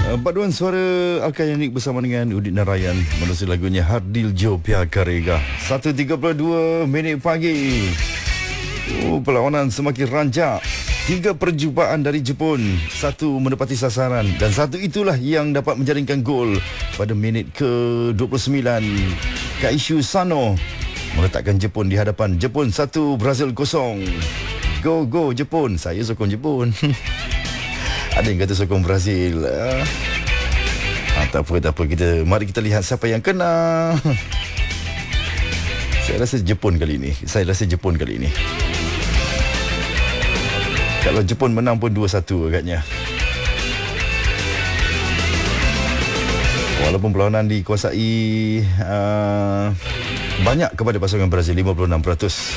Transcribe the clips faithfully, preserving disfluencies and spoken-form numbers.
Uh, Paduan suara Alkayanik bersama dengan Udit Narayan menerusi lagunya Hardil Jo Pia Karega. satu tiga puluh dua minit pagi. Oh, perlawanan semakin rancak. Tiga perjumpaan dari Jepun, satu menepati sasaran dan satu itulah yang dapat menjaringkan gol pada minit ke dua puluh sembilan. Kaishu Sano meletakkan Jepun di hadapan. Jepun satu, Brazil kosong. Go go Jepun. Saya sokong Jepun. Ada yang kata sokong Brazil. Ah, tak apa, tak apa. Kita, mari kita lihat siapa yang kena. Saya rasa Jepun kali ini. Saya rasa Jepun kali ini. Kalau Jepun menang pun dua satu agaknya. Walaupun perlawanan dikuasai uh, banyak kepada pasangan Brazil, lima puluh enam peratus.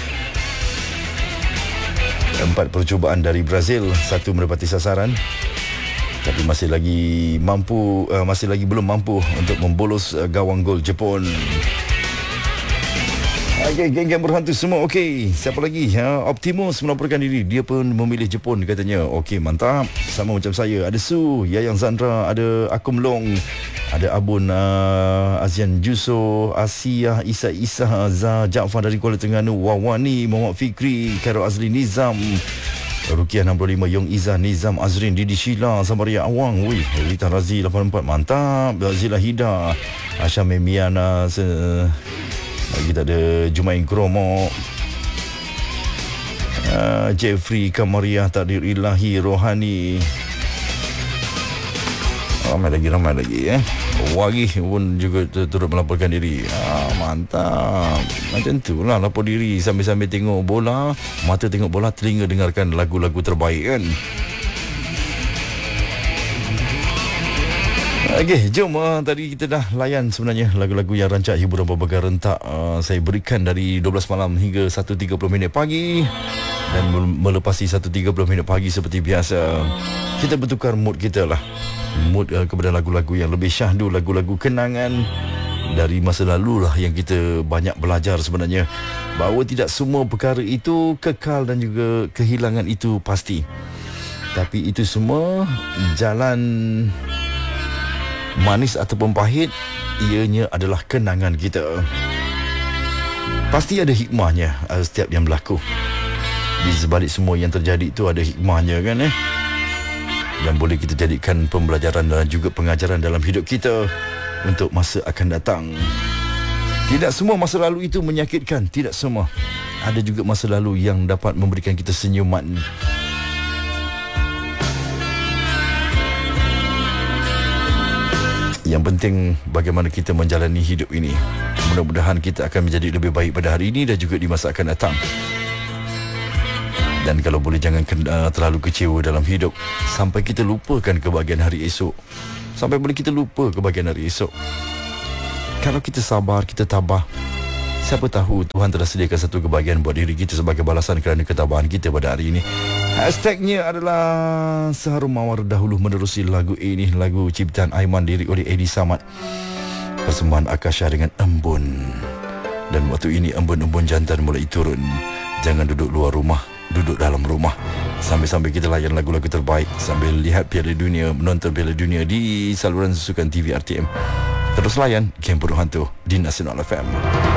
Empat percubaan dari Brazil, satu menepati sasaran, tapi masih lagi mampu uh, masih lagi belum mampu untuk membolos uh, gawang gol Jepun. Okey, geng-geng berhantu semua. Okey, siapa lagi? Ha, Optimus melaporkan diri. Dia pun memilih Jepun katanya. Okey, mantap. Sama macam saya. Ada Su, Yayang Zandra, ada Akum Long, ada Abun uh, Azian Juso, Asia, Isa Isa, Zah Jaafar dari Kuala Terengganu, Wawani, Muhammad Fikri, Khairul Azli Nizam, Rukiah enam puluh lima, Yong Izzah, Nizam Azrin, Didi Sheila, Samaria Awang, wih, Rita Razi lapan puluh empat, mantap. Zila Hida, Asha Memiana, se- lagi tak ada Jumain Kromo, uh, Jeffrey Kamariah, Takdir Ilahi, Rohani. Ramai lagi, ramai lagi eh. Wagi pun juga turut melaporkan diri. Ah, mantap. Macam tu lah, lapor diri sambil-sambil tengok bola. Mata tengok bola, telinga dengarkan lagu-lagu terbaik kan. Okey, jom uh, tadi kita dah layan sebenarnya lagu-lagu yang rancak hiburan berbagai rentak. uh, Saya berikan dari dua belas malam hingga satu tiga puluh minit pagi. Dan melepasi satu tiga puluh minit pagi seperti biasa, kita bertukar mood kita lah. Mood uh, kepada lagu-lagu yang lebih syahdu, lagu-lagu kenangan dari masa lalu lah, yang kita banyak belajar sebenarnya bahawa tidak semua perkara itu kekal dan juga kehilangan itu pasti. Tapi itu semua jalan manis ataupun pahit, ianya adalah kenangan kita. Pasti ada hikmahnya uh, setiap yang berlaku. Di sebalik semua yang terjadi itu ada hikmahnya kan eh, yang boleh kita jadikan pembelajaran dan juga pengajaran dalam hidup kita untuk masa akan datang. Tidak semua masa lalu itu menyakitkan, tidak semua. Ada juga masa lalu yang dapat memberikan kita senyuman. Yang penting bagaimana kita menjalani hidup ini. Mudah-mudahan kita akan menjadi lebih baik pada hari ini dan juga di masa akan datang. Dan kalau boleh jangan uh, terlalu kecewa dalam hidup sampai kita lupakan kebahagiaan hari esok. Sampai boleh kita lupa kebahagiaan hari esok. Kalau kita sabar, kita tabah, siapa tahu Tuhan telah sediakan satu kebahagiaan buat diri kita sebagai balasan kerana ketabahan kita pada hari ini. Hashtagnya adalah Seharum Mawar dahulu menerusi lagu ini, lagu ciptaan Aiman, lirik oleh Edi Samad. Persembahan Akasha dengan Embun. Dan waktu ini embun-embun jantan mulai turun. Jangan duduk luar rumah, duduk dalam rumah. Sambil-sambil kita layan lagu-lagu terbaik, sambil lihat Piala Dunia, menonton Piala Dunia di saluran susukan T V R T M. Terus layan Game Bodoh Hantu di Nasional F M.